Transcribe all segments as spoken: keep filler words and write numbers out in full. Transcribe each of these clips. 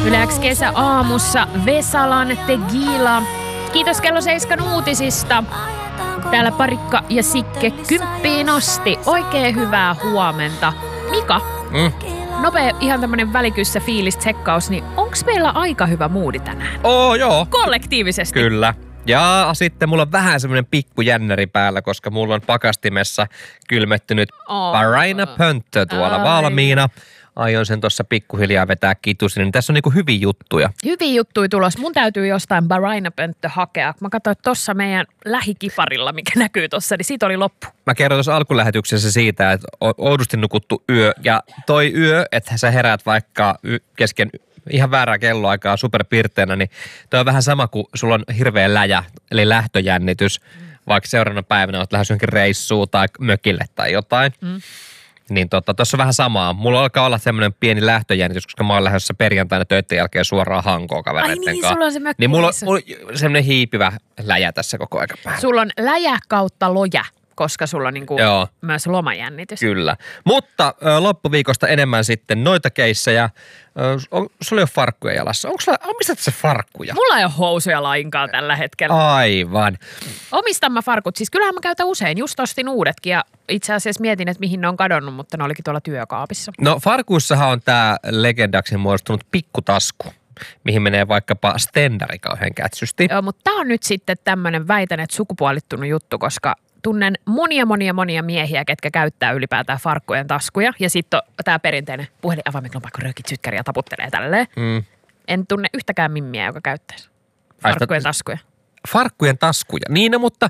Yle X kesä aamussa Vesalan Tegila. Kiitos kello seiskan uutisista. Täällä Parikka ja Sikke kymppiin asti. Oikein hyvää huomenta. Mika, mm. nopea ihan tämmönen välikyssä fiilis-tsekkaus, niin onks meillä aika hyvä moodi tänään? Oo, joo. Kollektiivisesti. Kyllä. Ja sitten mulla on vähän semmoinen pikku jännäri päällä, koska mulla on pakastimessa kylmettynyt oh. Paraina-pönttö tuolla Ai. valmiina. Aion sen tuossa pikkuhiljaa vetää kitusin, niin tässä on niinku hyviä juttuja. Hyviä juttuja tulos. Mun täytyy jostain Paraina-pönttö hakea. Mä katsoin tuossa meidän lähikiparilla, mikä näkyy tuossa, niin siitä oli loppu. Mä kerron tuossa alkulähetyksessä siitä, että on oudosti nukuttu yö. Ja toi yö, että sä heräät vaikka kesken ihan väärää kelloaikaa superpirteänä, niin toi on vähän sama kuin sulla on hirveä läjä, eli lähtöjännitys. Mm. Vaikka seuraavana päivänä olet lähes johonkin reissuun tai mökille tai jotain. Mm. Niin tota, tuossa on vähän samaa. Mulla alkaa olla semmoinen pieni lähtöjännitys, koska mä oon lähdössä perjantaina töiden jälkeen suoraan Hankoon kavereitten kanssa. Ai niin, sulla on se mökki. Niin mulla on, mulla on semmoinen hiipivä läjä tässä koko ajan päällä. Sulla on läjä kautta loja, koska sulla on niinku myös lomajännitys. Kyllä. Mutta ö, loppuviikosta enemmän sitten noita keissejä. Ö, on, sulla ei ole farkkuja jalassa. Onko sulla, omistat sä farkkuja? Mulla ei ole housuja lainkaan tällä hetkellä. Aivan. Omistan mä farkut. Siis kyllähän mä käytän usein. Just ostin uudetkin ja itse asiassa mietin, että mihin ne on kadonnut, mutta ne olikin tuolla työkaapissa. No farkuissahan on tää legendaksi muodostunut pikkutasku, mihin menee vaikkapa stendari kauhean kätsysti. Joo, mutta tää on nyt sitten tämmönen väitän, että sukupuolittunut juttu, koska tunnen monia, monia, monia miehiä, ketkä käyttää ylipäätään farkkujen taskuja. Ja sitten on tämä perinteinen puhelinavaimet lompakko röökit sytkäri ja taputtelee tälleen. Mm. En tunne yhtäkään mimmiä, joka käyttäisi farkkujen taskuja. Farkkujen taskuja. Niin, no, mutta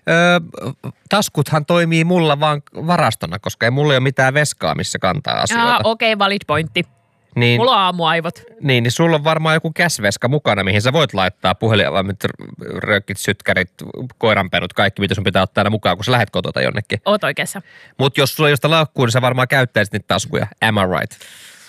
ö, taskuthan toimii mulla vaan varastona, koska ei mulla ole mitään veskaa, missä kantaa asioita. Ah, okei, okay, valid pointti. Niin, mulla on aamuaivot. Niin, niin sulla on varmaan joku käsveska mukana, mihin sä voit laittaa puhelinavaimet, röökit, sytkärit, koiranpenut, kaikki, mitä sun pitää ottaa aina mukaan, kun sä lähet kotota jonnekin. Oot oikeassa. Mutta jos sulla ei josta laukkuun, niin sä varmaan käyttäisit niitä taskuja. Am I right?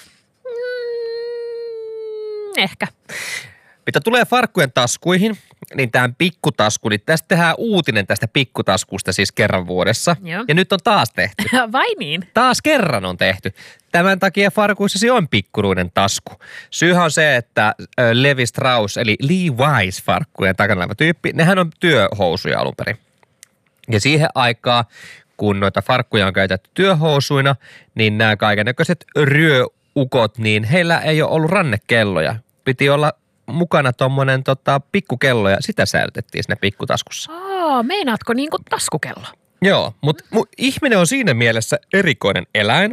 Mm, ehkä. Mitä tulee farkkujen taskuihin, niin tämän pikkutasku, niin tästä tehdään uutinen tästä pikkutaskusta siis kerran vuodessa. Joo. Ja nyt on taas tehty. Vai niin? Taas kerran on tehty. Tämän takia farkuissasi on pikkuruinen tasku. Syyhän on se, että Levi Strauss eli Levi's farkkujen takana oleva tyyppi, nehän on työhousuja alun perin. Ja siihen aikaan, kun noita farkkuja on käytetty työhousuina, niin nämä kaikennäköiset ryöukot, niin heillä ei ole ollut rannekelloja. Piti olla mukana tommonen tota, pikkukello ja sitä säilytettiin siinä pikkutaskussa. Aa, meinaatko niin kuin taskukello? Joo, mutta mu- ihminen on siinä mielessä erikoinen eläin,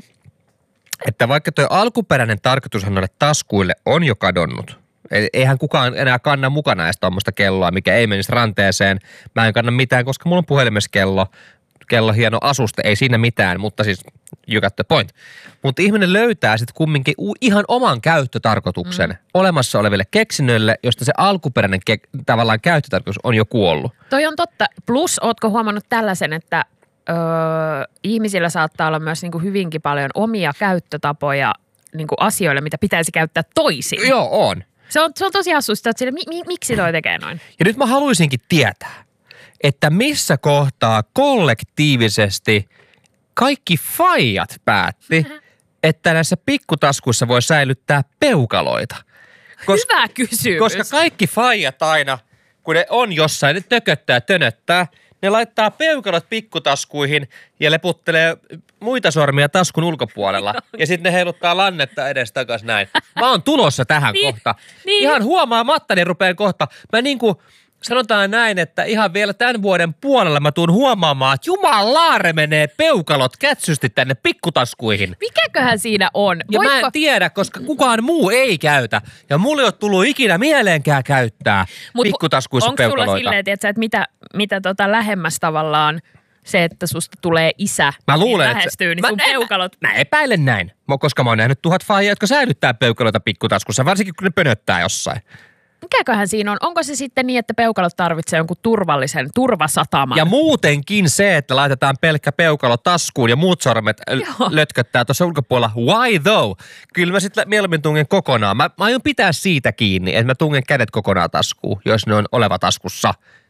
että vaikka tuo alkuperäinen tarkoitushan noille taskuille on jo kadonnut. Eihän kukaan enää kanna mukana edes tommoista kelloa, mikä ei menisi ranteeseen. Mä en kanna mitään, koska mulla on puhelimessa kello. Kello hieno asuste, ei siinä mitään, mutta siis you got the point. Mutta ihminen löytää sitten kumminkin u- ihan oman käyttötarkoituksen mm. olemassa oleville keksinnöille, josta se alkuperäinen ke- tavallaan käyttötarkoitus on jo kuollut. Toi on totta. Plus, ootko huomannut tällaisen, että öö, ihmisillä saattaa olla myös niinku hyvinkin paljon omia käyttötapoja niinku asioille, mitä pitäisi käyttää toisin. Joo, on. Se on, se on tosi hassusta, että sille, mi, mi, miksi toi tekee noin? Ja nyt mä haluaisinkin tietää, että missä kohtaa kollektiivisesti kaikki faijat päätti, että näissä pikkutaskuissa voi säilyttää peukaloita. Kos, Hyvä kysymys. Koska kaikki faijat aina, kun ne on jossain, ne tököttää, tönöttää, ne laittaa peukalot pikkutaskuihin ja leputtelee muita sormia taskun ulkopuolella. Ja sitten ne heiluttaa lannetta edes näin. Mä oon tulossa tähän niin, kohta. Niin. Ihan huomaamatta, niin rupean kohta. Mä niinku sanotaan näin, että ihan vielä tämän vuoden puolella mä tuun huomaamaan, että jumalaare menee peukalot kätsysti tänne pikkutaskuihin. Mikäköhän siinä on? Ja Voitko? Mä en tiedä, koska kukaan muu ei käytä. Ja mulle ei ole tullut ikinä mieleenkään käyttää Mut pikkutaskuissa onko peukaloita. Onko sulla silleen, tiiätkö, että mitä, mitä tota lähemmäs tavallaan se, että susta tulee isä, mä luulen, niin lähestyy, että niin sun mä, peukalot. Mä, mä epäilen näin, koska mä oon nähnyt tuhat faijaa, jotka säilyttää peukaloita pikkutaskussa, varsinkin kun ne pönöttää jossain. Mikäköhän siinä on? Onko se sitten niin, että peukalot tarvitsee jonkun turvallisen turvasataman? Ja muutenkin se, että laitetaan pelkkä peukalo taskuun ja muut sormet Joo. lötköttää tuossa ulkopuolella. Why though? Kyllä mä sitten mieluummin tungen kokonaan. Mä, mä aion pitää siitä kiinni, että mä tungen kädet kokonaan taskuun, jos ne on oleva taskussa.